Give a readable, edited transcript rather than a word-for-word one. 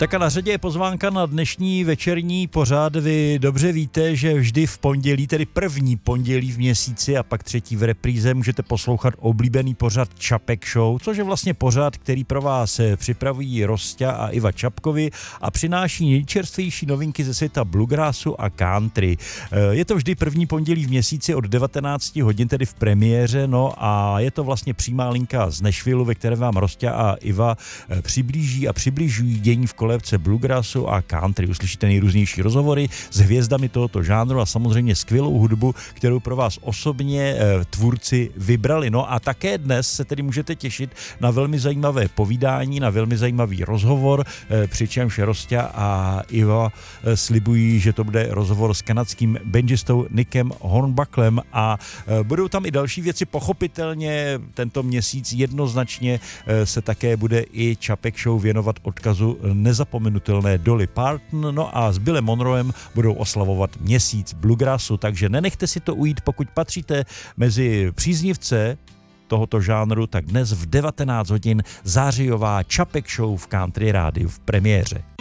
Tak a na řadě je pozvánka na dnešní večerní pořad. Vy dobře víte, že vždy v pondělí, tedy první pondělí v měsíci a pak třetí v repríze, můžete poslouchat oblíbený pořad Čapek Show, což je vlastně pořad, který pro vás připravují Rosťa a Iva Čapkovi a přináší nejčerstvější novinky ze světa bluegrassu a country. Je to vždy první pondělí v měsíci od 19 hodin, tedy v premiéře, no a je to vlastně přímá linka z Nashvilleu, ve které vám Rosťa a Iva přiblíží a přibližují dění v kolébce bluegrassu a country. Uslyšíte nejrůznější rozhovory s hvězdami tohoto žánru a samozřejmě skvělou hudbu, kterou pro vás osobně tvůrci vybrali. No a také dnes se tedy můžete těšit na velmi zajímavé povídání, na velmi zajímavý rozhovor, přičemž Rosťa a Iva slibují, že to bude rozhovor s kanadským banjistou Nickem Hornbucklem a budou tam i další věci. Pochopitelně tento měsíc jednoznačně se také bude i Čapek Show věnovat odkazu nezapomenutelné Dolly Parton, no a s Billem Monroem budou oslavovat měsíc bluegrassu, takže nenechte si to ujít, pokud patříte mezi příznivce tohoto žánru, tak dnes v 19 hodin zářijová Čapek Show v Country rádiu v premiéře.